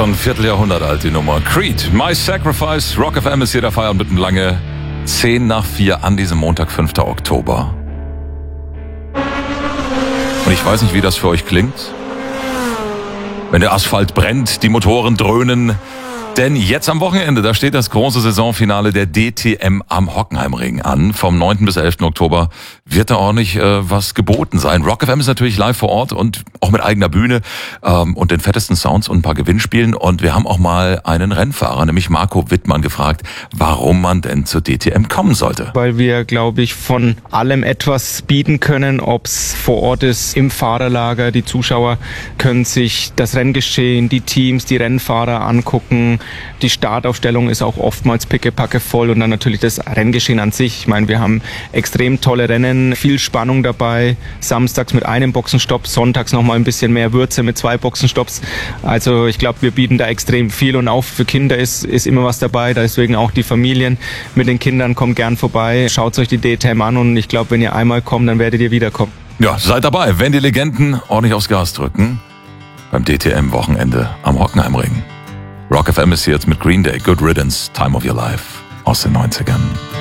schon ein Vierteljahrhundert alt, die Nummer. Creed, My Sacrifice, Rock FM ist hier der Feierabend mitten lange. 3:10 an diesem Montag, 5. Oktober. Und ich weiß nicht, wie das für euch klingt. Wenn der Asphalt brennt, die Motoren dröhnen. Denn jetzt am Wochenende, da steht das große Saisonfinale der DTM am Hockenheimring an. Vom 9. bis 11. Oktober wird da ordentlich was geboten sein. Rock FM ist natürlich live vor Ort und auch mit eigener Bühne und den fettesten Sounds und ein paar Gewinnspielen. Und wir haben auch mal einen Rennfahrer, nämlich Marco Wittmann, gefragt, warum man denn zur DTM kommen sollte. Weil wir, glaube ich, von allem etwas bieten können, ob es vor Ort ist, im Fahrerlager. Die Zuschauer können sich das Renngeschehen, die Teams, die Rennfahrer angucken. Die Startaufstellung ist auch oftmals pickepacke voll und dann natürlich das Renngeschehen an sich. Ich meine, wir haben extrem tolle Rennen, viel Spannung dabei. Samstags mit einem Boxenstopp, sonntags nochmal ein bisschen mehr Würze mit 2 Boxenstopps. Also ich glaube, wir bieten da extrem viel und auch für Kinder ist immer was dabei. Deswegen auch die Familien mit den Kindern, kommt gern vorbei. Schaut euch die DTM an und ich glaube, wenn ihr einmal kommt, dann werdet ihr wiederkommen. Ja, seid dabei, wenn die Legenden ordentlich aufs Gas drücken. Beim DTM-Wochenende am Hockenheimring. Rock FM ist hier jetzt mit Green Day, Good Riddance, Time of Your Life aus den 90ern.